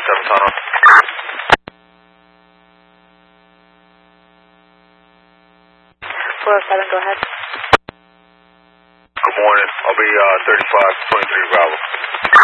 407 tunnel. Go ahead. Good morning. I'll be 3523 Bravo.